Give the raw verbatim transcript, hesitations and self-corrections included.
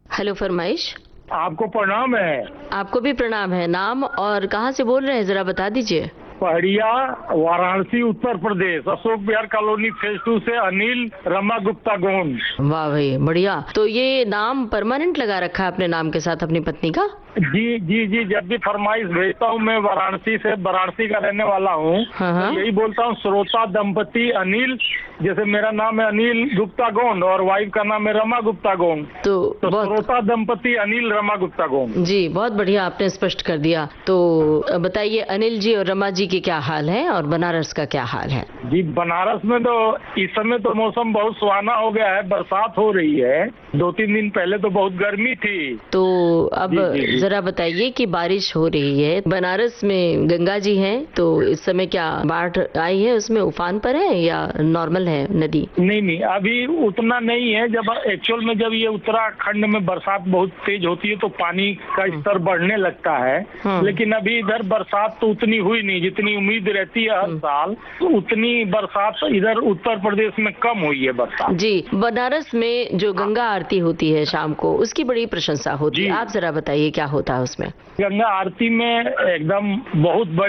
Hello फरमाइश। आपको प्रणाम है। आपको भी प्रणाम है। नाम और कहाँ से बोल रहे हैं जरा बता दीजिए। पहड़िया, Varanasi, Uttar Pradesh, Ashok Vihar colony phase two से अनिल रमा गुप्ता गोंड। वाह भाई बढ़िया। तो ये नाम परमानेंट लगा रखा है अपने नाम के साथ अपनी पत्नी का? जी जी जी, जब भी फरमाइश भेजता हूँ, मैं वाराणसी से वाराणसी का रहने वाला हूँ, हाँ हाँ। तो यही बोलता हूँ श्रोता दंपति अनिल, जैसे मेरा नाम है अनिल गुप्ता गोंड और वाइफ का नाम है रमा गुप्ता गोंड, तो, तो बहुत श्रोता दंपति अनिल रमा गुप्ता गोंड। जी बहुत बढ़िया, आपने स्पष्ट कर दिया। तो बताइए अनिल जी और रमा जी के क्या हाल है और बनारस का क्या हाल है? जी बनारस में तो इस समय तो मौसम बहुत सुहाना हो गया है, बरसात हो रही है। दो तीन दिन पहले तो बहुत गर्मी थी। तो अब जी, जी, जी। जरा बताइए कि बारिश हो रही है बनारस में, गंगा जी हैं, तो इस समय क्या बाढ़ आई है, उसमें उफान पर है या नॉर्मल है नदी? नहीं नहीं, अभी उतना नहीं है। जब एक्चुअल में जब ये उत्तराखंड में बरसात बहुत तेज होती है तो पानी का स्तर बढ़ने लगता है, हाँ। लेकिन अभी इधर बरसात तो उतनी हुई नहीं जितनी उम्मीद रहती है हर साल, तो उतनी बरसात इधर उत्तर प्रदेश में कम हुई है बरसात। जी बनारस में जो गंगा आरती होती है शाम को, उसकी बड़ी प्रशंसा होती है। जी। आप जरा बताइए क्या होता है उसमें? गंगा आरती में एकदम बहुत बड़ी